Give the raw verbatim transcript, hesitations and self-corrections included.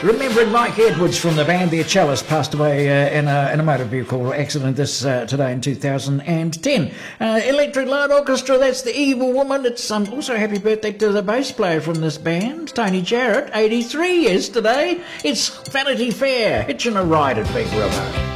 Remembering Mike Edwards from the band, their cellist, passed away uh, in, a, in a motor vehicle accident this uh, today in two thousand ten. Uh, Electric Light Orchestra, that's The Evil Woman. It's um, also happy birthday to the bass player from this band, Tony Jarrett, eighty-three yesterday. It's Vanity Fair, hitching a ride at Big River.